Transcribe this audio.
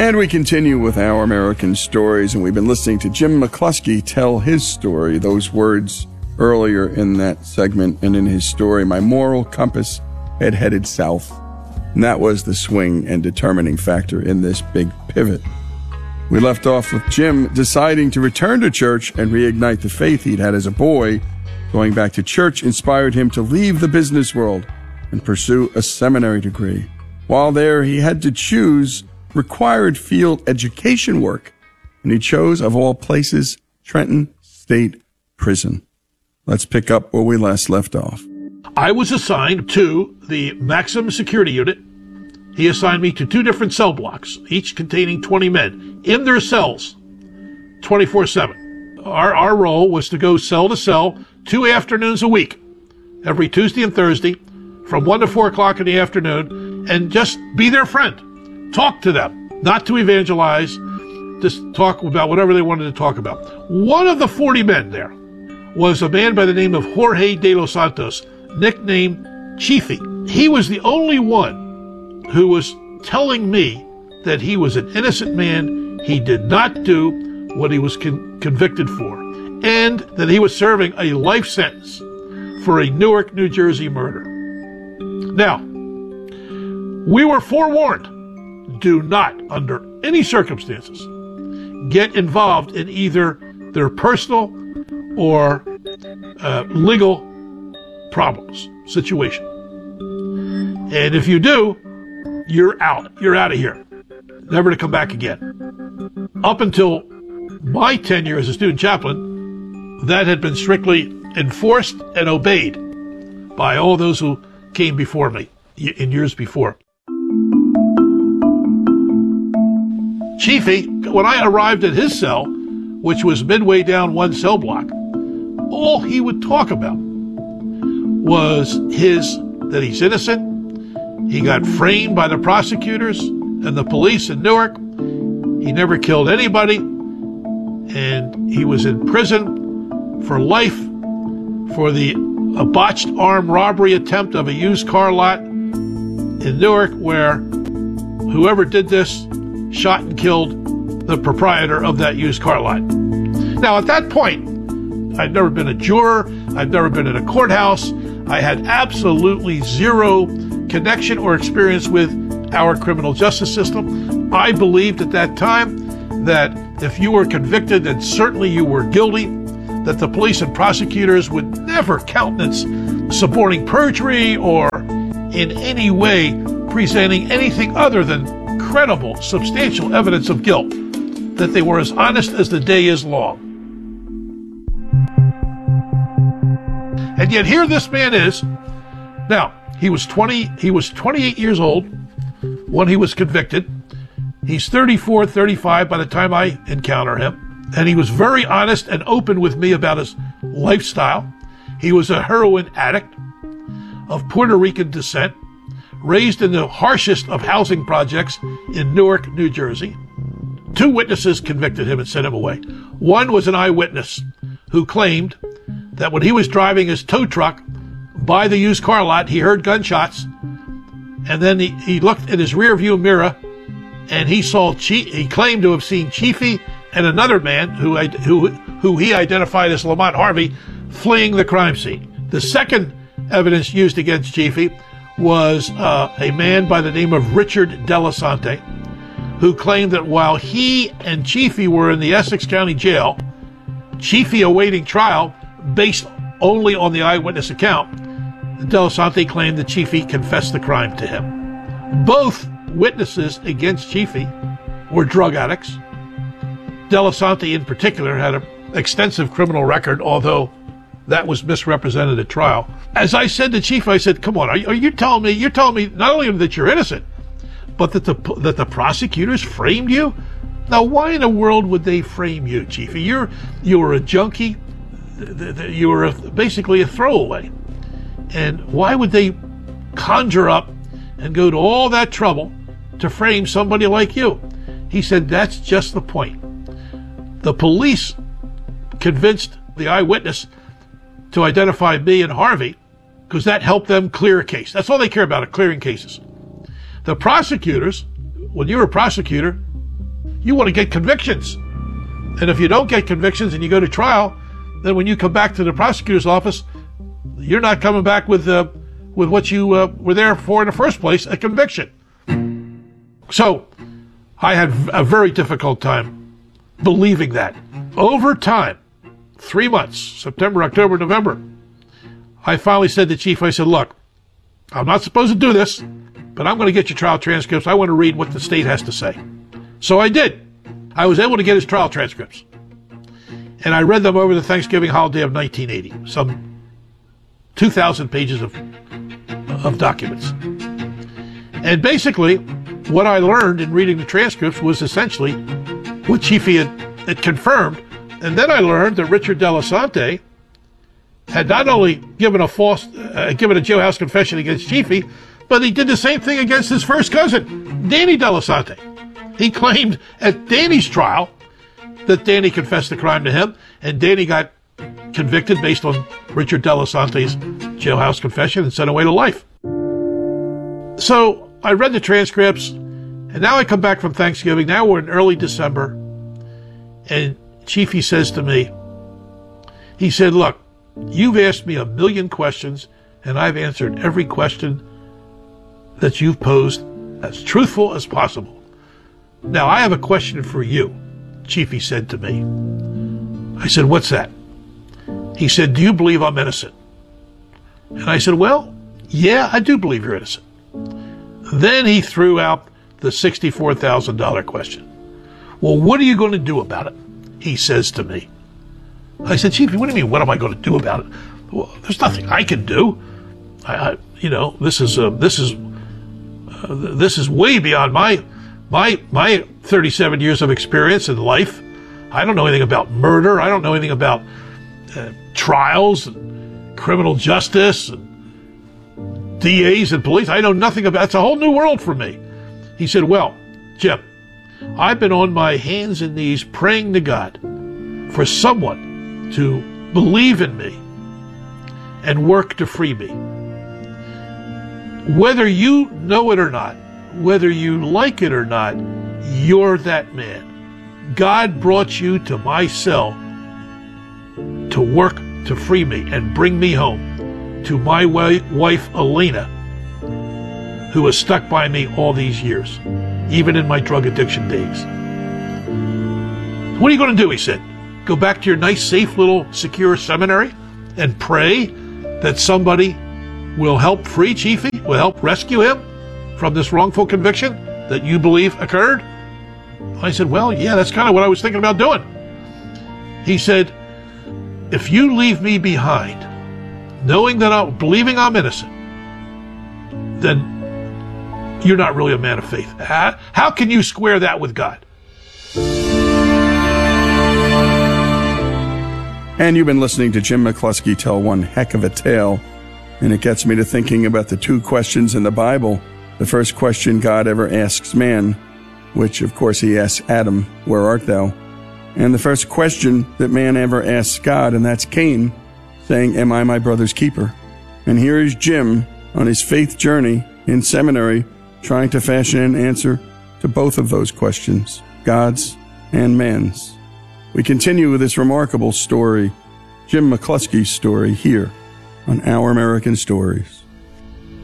And we continue with our American stories, and we've been listening to Jim McCluskey tell his story. Those words earlier in that segment and in his story, my moral compass had headed south. And that was the swing and determining factor in this big pivot. We left off with Jim deciding to return to church and reignite the faith he'd had as a boy. Going back to church inspired him to leave the business world and pursue a seminary degree. While there, he had to choose required field education work, and he chose, of all places, Trenton State Prison. Let's pick up where we last left off. I was assigned to the maximum security unit. He assigned me to 2 different cell blocks, each containing 20 men, in their cells, 24/7. Our role was to go cell to cell 2 afternoons a week, every Tuesday and Thursday, from 1 to 4 o'clock in the afternoon, and just be their friend. Talk to them, not to evangelize, just talk about whatever they wanted to talk about. One of the 40 men there was a man by the name of Jorge de los Santos, nicknamed Chiefy. He was the only one who was telling me that he was an innocent man, he did not do what he was convicted for, and that he was serving a life sentence for a Newark, New Jersey murder. Now, we were forewarned, do not, under any circumstances, get involved in either their personal or legal problems, situation. And if you do, you're out. You're out of here. Never to come back again. Up until my tenure as a student chaplain, that had been strictly enforced and obeyed by all those who came before me in years before. Chiefy, when I arrived at his cell, which was midway down one cell block, all he would talk about was that he's innocent. He got framed by the prosecutors and the police in Newark. He never killed anybody. And he was in prison for life for a botched armed robbery attempt of a used car lot in Newark, where whoever did this shot and killed the proprietor of that used car lot. Now, at that point, I'd never been a juror. I'd never been in a courthouse. I had absolutely zero connection or experience with our criminal justice system. I believed at that time that if you were convicted, and certainly you were guilty, that the police and prosecutors would never countenance suborning perjury or in any way presenting anything other than credible, substantial evidence of guilt, that they were as honest as the day is long. And yet here this man is. Now, he was 28 years old when he was convicted. He's 34, 35 by the time I encounter him. And he was very honest and open with me about his lifestyle. He was a heroin addict of Puerto Rican descent, raised in the harshest of housing projects in Newark, New Jersey. 2 witnesses convicted him and sent him away. One was an eyewitness who claimed that when he was driving his tow truck by the used car lot, he heard gunshots, and then he looked in his rear view mirror, and he claimed to have seen Chiefy and another man who he identified as Lamont Harvey fleeing the crime scene. The second evidence used against Chiefy was a man by the name of Richard Delasante, who claimed that while he and Chiefy were in the Essex County Jail, Chiefy awaiting trial based only on the eyewitness account, Delasante claimed that Chiefy confessed the crime to him. Both witnesses against Chiefy were drug addicts. Delasante in particular had an extensive criminal record, although that was misrepresented at trial. As I said to Chief, I said, come on, are you telling me, not only that you're innocent, but that the prosecutors framed you? Now, why in the world would they frame you, Chiefy? You were a junkie. You were basically a throwaway. And why would they conjure up and go to all that trouble to frame somebody like you? He said, that's just the point. The police convinced the eyewitness to identify me and Harvey because that helped them clear a case. That's all they care about, clearing cases. The prosecutors, when you're a prosecutor, You want to get convictions. And if you don't get convictions and you go to trial, then when you come back to the prosecutor's office, you're not coming back with what you were there for in the first place, a conviction. So I had a very difficult time believing that. Over time, 3 months, September, October, November, I finally said to Chief, I said, look, I'm not supposed to do this, but I'm going to get your trial transcripts. I want to read what the state has to say. So I did. I was able to get his trial transcripts. And I read them over the Thanksgiving holiday of 1980, some 2,000 pages of documents. And basically, what I learned in reading the transcripts was essentially what Chiefy had confirmed. And then I learned that Richard Delasante had not only given a jailhouse confession against Chiefy, but he did the same thing against his first cousin, Danny Delasante. He claimed at Danny's trial that Danny confessed the crime to him, and Danny got convicted based on Richard Delasante's jailhouse confession and sent away to life. So I read the transcripts, and now I come back from Thanksgiving. Now we're in early December, and Chiefy says to me, he said, look, you've asked me 1 million questions, and I've answered every question that you've posed as truthful as possible. Now, I have a question for you, Chiefy said to me. I said, what's that? He said, do you believe I'm innocent? And I said, well, yeah, I do believe you're innocent. Then he threw out the $64,000 question. Well, what are you going to do about it? He says to me. I said, Chiefy, what do you mean, what am I going to do about it? Well, there's nothing I can do. This is way beyond my 37 years of experience in life. I don't know anything about murder. I don't know anything about trials and criminal justice and DAs and police. I know nothing about it. It's a whole new world for me. He said, well, Jim, I've been on my hands and knees praying to God for someone to believe in me and work to free me. Whether you know it or not, whether you like it or not, you're that man. God brought you to my cell to work to free me and bring me home to my wife, Elena, who was stuck by me all these years, even in my drug addiction days. What are you going to do, he said? Go back to your nice, safe, little, secure seminary and pray that somebody will help free Chiefy, will help rescue him from this wrongful conviction that you believe occurred? I said, well, yeah, that's kind of what I was thinking about doing. He said, if you leave me behind, knowing that believing I'm innocent, then you're not really a man of faith. How can you square that with God? And you've been listening to Jim McCluskey tell one heck of a tale, and it gets me to thinking about the 2 questions in the Bible. The first question God ever asks man, which of course he asks Adam, where art thou? And the first question that man ever asks God, and that's Cain, saying, am I my brother's keeper? And here is Jim on his faith journey in seminary, trying to fashion an answer to both of those questions, God's and man's. We continue with this remarkable story, Jim McCluskey's story, here on Our American Stories.